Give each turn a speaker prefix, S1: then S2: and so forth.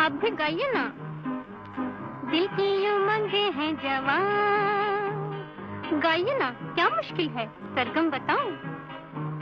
S1: आप भी गाइए ना। दिल की उमंगे हैं जवान, गाइए ना, क्या मुश्किल है, सरगम बताऊं?